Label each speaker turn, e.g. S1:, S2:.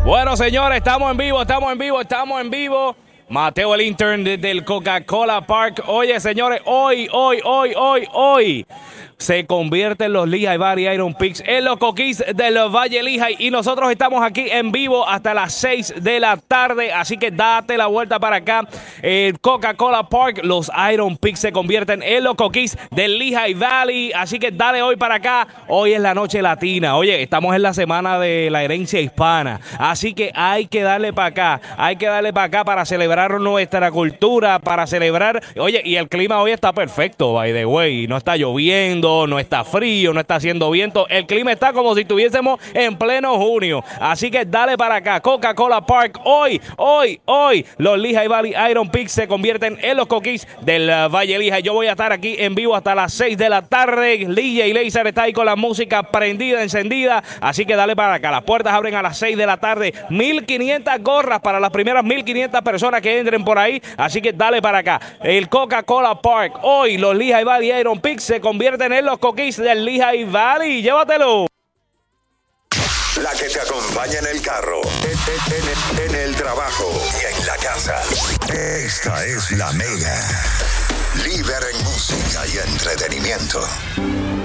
S1: Bueno, señores, estamos en vivo. Mateo, el intern del Coca-Cola Park. Oye, señores, hoy se convierten los Lehigh Valley Iron Pigs en los Coquis del Valle Lehigh. Y nosotros estamos aquí en vivo hasta las 6 de la tarde. Así que date la vuelta para acá. El Coca-Cola Park, los Iron Pigs se convierten en los Coquis del Lehigh Valley. Así que dale hoy para acá. Hoy es la noche latina. Oye, estamos en la semana de la herencia hispana. Así que hay que darle para acá. Hay que darle para acá para celebrar nuestra cultura, para celebrar. Oye, y el clima hoy está perfecto, by the way. No está lloviendo, no está frío, no está haciendo viento. El clima está como si estuviésemos en pleno junio. Así que dale para acá. Coca-Cola Park. Hoy, los Lehigh Valley Iron Pigs se convierten en los Coquis del Valle Lehigh. Yo voy a estar aquí en vivo hasta las 6 de la tarde. DJ Laser está ahí con la música prendida, encendida. Así que dale para acá. Las puertas abren a las 6 de la tarde. 1,500 gorras para las primeras 1,500 personas que entren por ahí. Así que dale para acá. El Coca-Cola Park. Hoy los Lehigh Valley Iron Pigs se convierten en los Coquis del Lehigh Valley. Llévatelo.
S2: La que te acompaña en el carro, en el trabajo y en la casa. Esta es la Mega. Líder en música y entretenimiento.